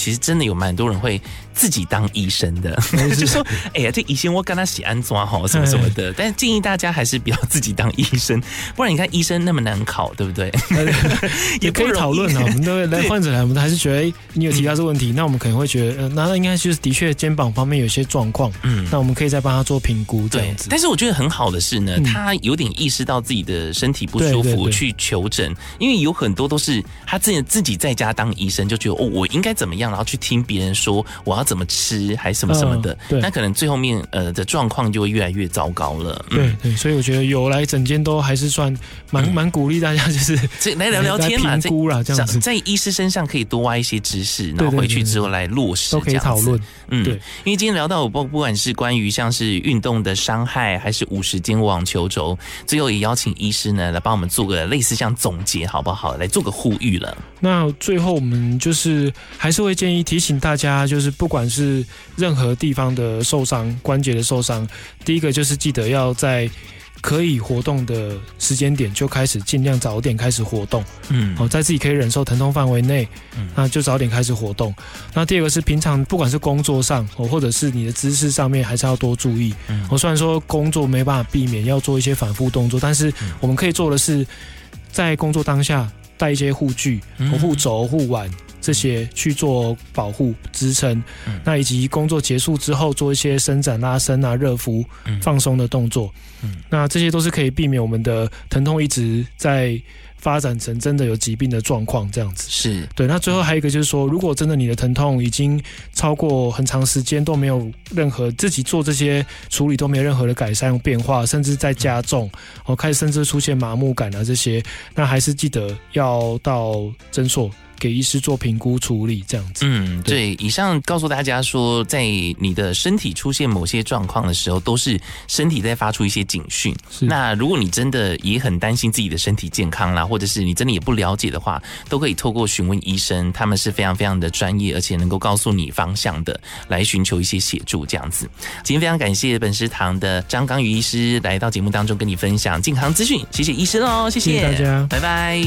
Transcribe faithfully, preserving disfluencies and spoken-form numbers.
其实真的有蛮多人会自己当医生的，就说哎呀，这医生我跟他写安装哈什么什么的，但建议大家还是不要自己当医生，不然你看医生那么难考，对不对？ 也可以讨论啊，我们都来患者来，我们还是觉得，哎，你有提到这个问题，那我们可能会觉得，呃，那应该就是的确肩膀方面有些状况，嗯，那我们可以再帮他做评估这样子。但是我觉得很好的是呢，嗯、他有点意识到自己的身体不舒服，去求诊，因为有很多都是他自己自己在家当医生，就觉得哦，我应该怎么样，然后去听别人说我要怎么吃，还什么什么的，嗯、那可能最后面呃的状况就会越来越糟糕了。嗯、 对对，所以我觉得有来诊间都还是算蛮蛮、嗯、鼓励大家，就是来聊聊天嘛， 评估啦这样子， 在医师身上可以多挖一些知识，然后回去之后来落实， 都可以讨论。 嗯，对，因为今天聊到不不管是关于像是运动的伤害，还是五十肩网球肘，最后也邀请医师呢来帮我们做个类似像总结，好不好？来做个呼吁了。 那最后我们就是还是会建议提醒大家，就是不管是任何地方的受伤，关节的受伤，第一个就是记得要在可以活动的时间点就开始尽量早点开始活动，嗯，哦，在自己可以忍受疼痛范围内，嗯，那就早点开始活动。那第二个是平常不管是工作上哦，或者是你的姿势上面，还是要多注意。嗯，我虽然说工作没办法避免要做一些反复动作，但是我们可以做的是在工作当下带一些护具、护肘、护腕。这些去做保护支撑、嗯，那以及工作结束之后做一些伸展拉伸啊、热敷、嗯、放松的动作、嗯，那这些都是可以避免我们的疼痛一直在发展成真的有疾病的状况，这样子是对。那最后还有一个就是说，如果真的你的疼痛已经超过很长时间都没有任何自己做这些处理都没有任何的改善变化，甚至在加重，哦，开始甚至出现麻木感啊这些，那还是记得要到诊所。给医师做评估处理，这样子。 嗯，对。以上告诉大家说，在你的身体出现某些状况的时候，都是身体在发出一些警讯。那如果你真的也很担心自己的身体健康啦，或者是你真的也不了解的话，都可以透过询问医生，他们是非常非常的专业，而且能够告诉你方向的，来寻求一些协助。这样子。今天非常感谢本食堂的张刚宇医师来到节目当中跟你分享健康资讯，谢谢医生哦，谢谢， 谢谢大家， 拜拜。